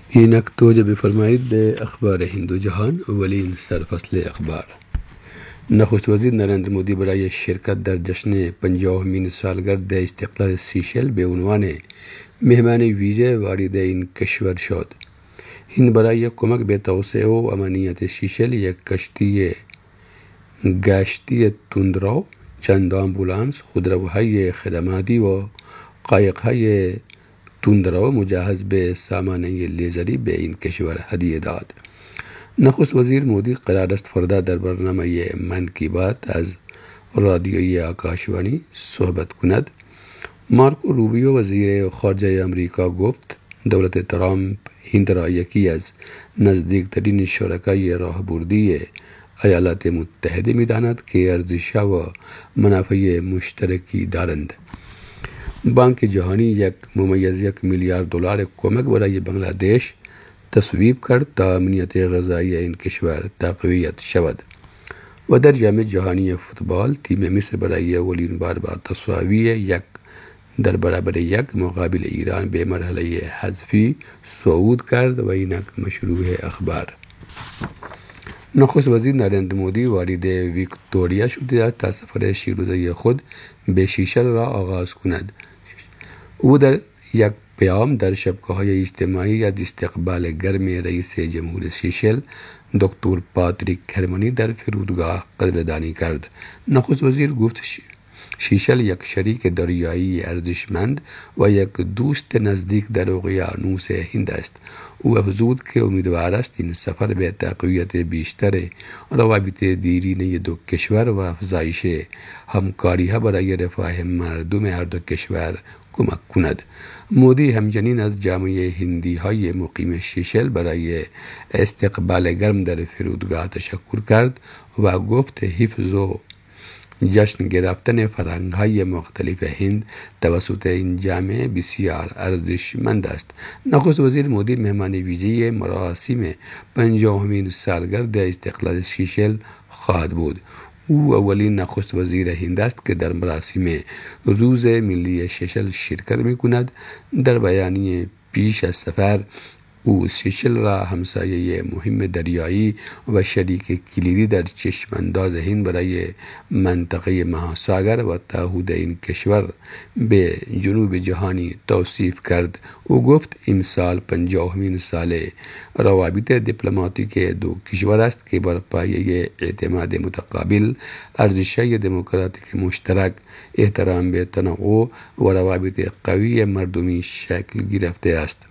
اینک توجه بفرمایید به اخبار هندو جهان. اولین سرفصل اخبار. نخست وزیر نریندر مودی برای شرکت در جشن 50مین سالگرد استقلال سیشل به عنوان مهمان ویژه وارد این کشور شد. هند برای کمک به توسعه و امنیت سیشل یک کشتی گشتی تندرو، چند آمبولانس، خودروهای خدماتی و قایق‌های تندرو مجهز به سامانه لیزری به این کشور هدیه داد. نخست وزیر مودی قرار است فردا در برنامه من کی بات از رادیوی آکاشوانی صحبت کند. مارکو روبیو وزیر خارجه امریکا گفت دولت ترامپ هند را یکی از نزدیکترین شرکای راهبردی ایالات متحده می‌داند که ارزش‌ها و منافع مشترکی دارند. بانک جهانی یک میلیارد دلار کمک برای بنگلادش تصویب کرد تا امنیت غذایی این کشور تقویت شود. و در جام جهانی فوتبال تیم مصر برای اولین بار با تساوی 1-1 مقابل ایران به مرحله حذفی صعود کرد. و اینک مشروع اخبار. نخست وزیر نریندر مودی وارد ویکتوریا شده تا سفر 6 روزه خود به سیشل را آغاز کند. او در یک پیام در شبکه‌های اجتماعی از استقبال گرم رئیس جمهور سیشل دکتر پاتریک هرمونی در فرودگاه قدردانی کرد. نخست وزیر گفت سیشل یک شریک دریایی ارزشمند و یک دوست نزدیک در اقیانوس هند است. او افزود که امیدوار است این سفر به تقویت بیشتر روابط دیرینه دو کشور و افزایش همکاری‌ها برای رفاه مردم هر دو کشور کمک کند. مودی همچنین از جامعه هندی‌های مقیم سیشل برای استقبال گرم در فرودگاه تشکر کرد و گفت حفظ و جشن گرفتن فرهنگ‌های مختلف هند توسط این جامعه بسیار ارزشمند است. نخست وزیر مودی مهمان ویژه مراسم 50مین سالگرد استقلال سیشل خواهد بود. او اولین نخست وزیر هند است که در مراسم روز ملی سیشل شرکت می‌کند. در بیانیه پیش از سفر او سیشل را همسایه مهم دریایی و شریک کلیدی در چشمانداز هند برای منطقه مهاساگر و تعهد این کشور به جنوب جهانی توصیف کرد. او گفت امسال 50مین سال روابط دیپلماتیک دو کشور است که بر پایه اعتماد متقابل، ارزش‌های دموکراتیک مشترک، احترام به تنوع و روابط قوی مردمی شکل گرفته است.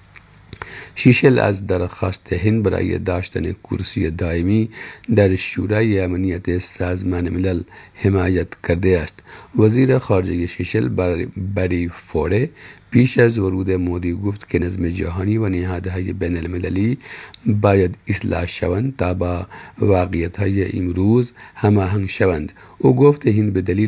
سیشل از درخواست هند برای داشتن کرسی دائمی در شورای امنیت سازمان ملل حمایت کرده است. وزیر خارجه سیشل بری فوره پیش از ورود مودی گفت که نظم جهانی و نهادهای بین المللی باید اصلاح شوند تا با واقعیت‌های امروز هماهنگ شوند. او گفت هند به دلیل